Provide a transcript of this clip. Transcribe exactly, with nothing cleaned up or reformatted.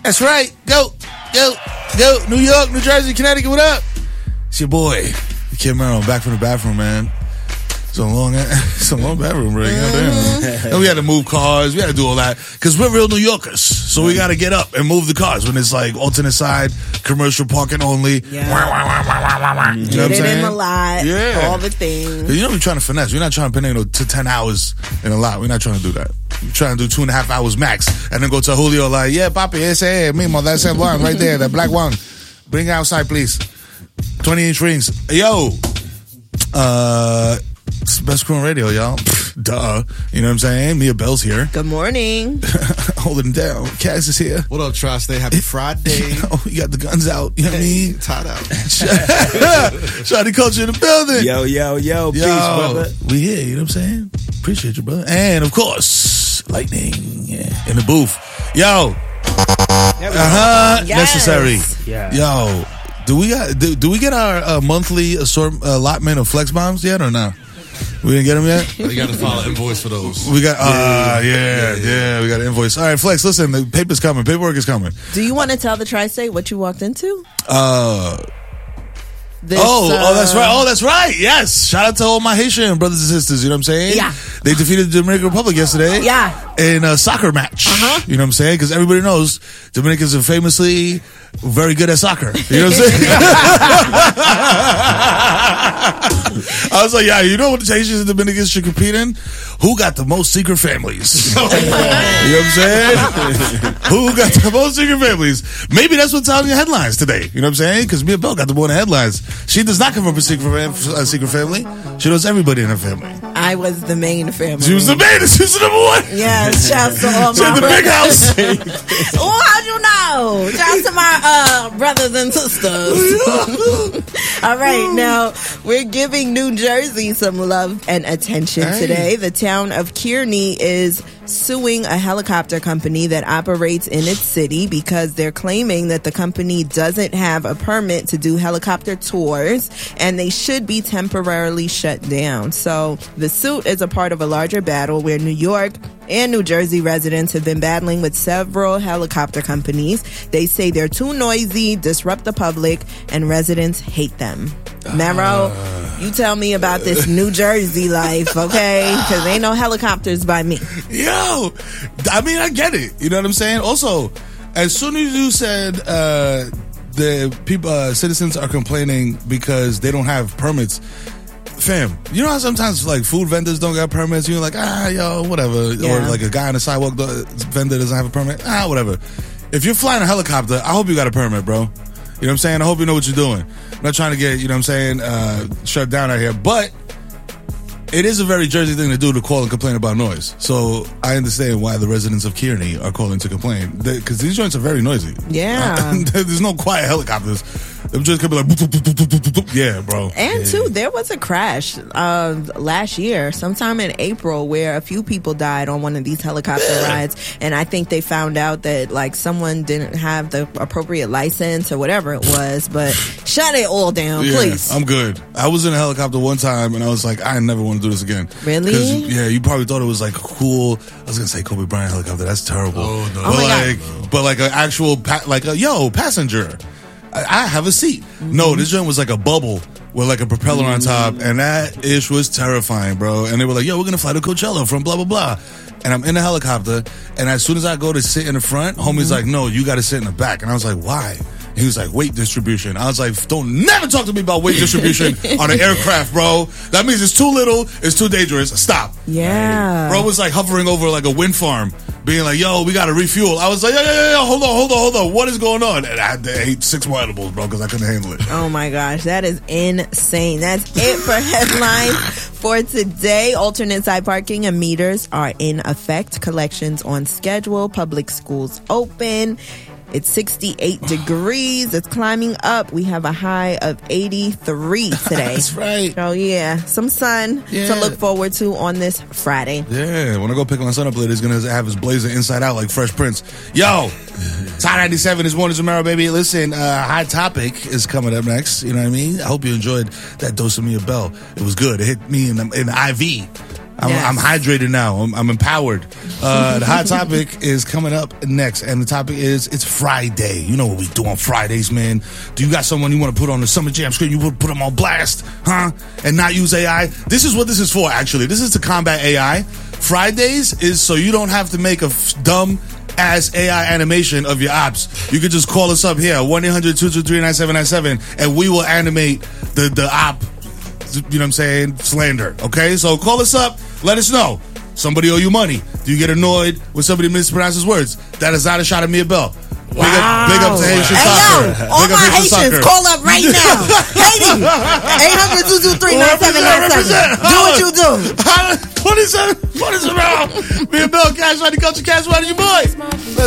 That's right. Go, go, go. New York, New Jersey, Connecticut, what up? It's your boy, Kid Merrill, back from the bathroom, man. It's a long, it's a long bathroom break. Mm-hmm. And we had to move cars. We had to do all that because we're real New Yorkers. So we got to get up and move the cars when it's like alternate side, commercial parking only. Yeah. Wah, wah, wah, wah, wah, wah. You Get know what I'm it saying? in a lot. Yeah. All the things. You know we're trying to finesse. We're not trying to put in to ten hours in a lot. We're not trying to do that. We're trying to do two and a half hours max and then go to Julio like, yeah, papi, ese es mismo. That's that one right there, that black one. Bring it outside, please. twenty inch rings. Yo. Uh... It's the best crew on radio, y'all. Duh. You know what I'm saying? Mia Bell's here. Good morning. Holding him down. Kaz is here. What up, Tri-State? Happy Friday. Oh, you got the guns out. You know what I mean? Tied out. Shawty Culture in the building. Yo, yo, yo. Peace, Yo, brother. we here. You know what I'm saying? Appreciate you, brother. And, of course, Lightning yeah, in the booth. Yo. Uh-huh. Yes. Necessary. Yeah. Yo. Do we got? Do, do we get our uh, monthly assort, uh, allotment of flex bombs yet or no? We didn't get them yet? You got to file an invoice for those. We got, uh, yeah, yeah, yeah, yeah, yeah. we got an invoice. All right, Flex, listen, the paper's coming. Paperwork is coming. Do you want to tell the Tri-State what you walked into? Uh, This, oh, uh, oh, that's right. Oh, that's right. Yes. Shout out to all my Haitian brothers and sisters. You know what I'm saying? Yeah. They defeated the Dominican Republic yesterday. Yeah. In a soccer match. Uh-huh. You know what I'm saying? Because everybody knows Dominicans are famously very good at soccer. You know what I'm saying? I was like, yeah, you know what the Haitians and Dominicans should compete in? Who got the most secret families? You know what I'm saying? Who got the most secret families? Maybe that's what's on the headlines today. You know what I'm saying? Because Mia Bell got the more in the headlines. She does not come from a secret, fam- a secret family. She knows everybody in her family. I was the main family. She was the main. She was the number one. Yeah, shouts to all She my had the brothers. big house. Oh, how'd you know? Shouts to my uh, brothers and sisters. All right, now we're giving New Jersey some love and attention Hey. today. The town of Kearney is suing a helicopter company that operates in its city because they're claiming that the company doesn't have a permit to do helicopter tours and they should be temporarily shut down. So the suit is a part of a larger battle where New York and New Jersey residents have been battling with several helicopter companies. They say they're too noisy, disrupt the public, and residents hate them. Mero, uh, you tell me about this New Jersey life, okay? Because ain't no helicopters by me. Yo, I mean, I get it. You know what I'm saying? Also, as soon as you said uh, the people, uh, citizens are complaining because they don't have permits, fam, you know how sometimes like food vendors don't got permits? You're like, ah, yo, whatever. Yeah. Or like a guy on the sidewalk the vendor doesn't have a permit. Ah, whatever. If you're flying a helicopter, I hope you got a permit, bro. You know what I'm saying? I hope you know what you're doing. I'm not trying to get, you know what I'm saying, uh, shut down out here. But it is a very Jersey thing to do to call and complain about noise. So I understand why the residents of Kearney are calling to complain. Because these joints are very noisy. Yeah. Uh, there's no quiet helicopters. Them joints could be like, boop, boop, boop, boop, boop, boop. Yeah, bro. And yeah. too, there was a crash uh, last year, sometime in April, where a few people died on one of these helicopter rides. And I think they found out that like someone didn't have the appropriate license or whatever it was. But shut it all down, Yeah, please. I'm good. I was in a helicopter one time and I was like, I never want to do this again. Really? 'Cause, yeah, you probably thought it was like cool. I was gonna say Kobe Bryant helicopter. That's terrible. Oh, no. But Oh, my God. like, but like an actual, pa- like a yo passenger. I, I have a seat. Mm-hmm. No, this joint was like a bubble with like a propeller on top, and that ish was terrifying, bro. And they were like, "Yo, we're gonna fly to Coachella from blah blah blah." And I'm in the helicopter, and as soon as I go to sit in the front, homie's like, "No, you got to sit in the back." And I was like, "Why?" He was like, weight distribution. I was like, don't never talk to me about weight distribution on an aircraft, bro. That means it's too little, it's too dangerous. Stop. Yeah. Bro was like hovering over like a wind farm, being like, yo, we got to refuel. I was like, yeah, yeah, yeah, yeah, hold on, hold on, hold on. What is going on? And I had to eat six more edibles, bro, because I couldn't handle it. Oh my gosh, that is insane. That's it for headlines for today. Alternate side parking and meters are in effect. Collections on schedule. Public schools open. It's sixty-eight degrees. It's climbing up. We have a high of eighty-three today. That's right. Oh yeah, some sun Yeah. to look forward to on this Friday. Yeah, when I go pick my son up later, he's going to have his blazer inside out like Fresh Prince. Yo, it's Hot ninety-seven. It's Mornings with Mero, baby. Listen, uh, Hot Topic is coming up next. You know what I mean? I hope you enjoyed that dose of Mia Bell. It was good. It hit me in the, in the I V. I'm, Yes. I'm hydrated now. I'm, I'm empowered. Uh, the hot topic is coming up next, and the topic is it's Friday. You know what we do on Fridays, man. Do you got someone you want to put on the Summer Jam screen? You would put them on blast, huh? And not use A I? This is what this is for, actually. This is to combat A I. Fridays is so you don't have to make a f- dumb ass A I animation of your ops. You could just call us up here, one eight hundred two two three nine seven nine seven, and we will animate the, the op, you know what I'm saying, slander, okay? So call us up, let us know. Somebody owe you money. Do you get annoyed when somebody mispronounces words? That is not a shot at Mia Bell. Big up, big up to Haitian Hey, soccer. yo, all Big up my Haitian Haitians, soccer. call up right now. Haiti, eight hundred two two three nine seven nine seven. Do what you do. What is that? What is it about? Mia Bell, Cash Money Culture, Cash Money, your boy.